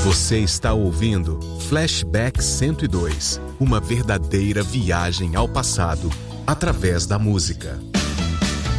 Você está ouvindo Flashback 102, uma verdadeira viagem ao passado através da música.